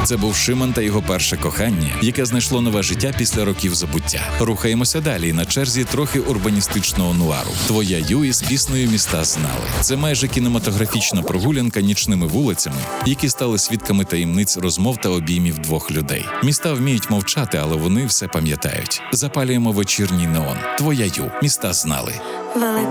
Це був Шимон та його перше кохання, яке знайшло нове життя після років забуття. Рухаємося далі, на черзі трохи урбаністичного нуару. Твоя Ю із піснею «Міста знали». Це майже кінематографічна прогулянка нічними вулицями, які стали свідками таємниць розмов та обіймів двох людей. Міста вміють мовчати, але вони все пам'ятають. Запалюємо вечірній неон. Твоя Ю, «Міста знали». Велика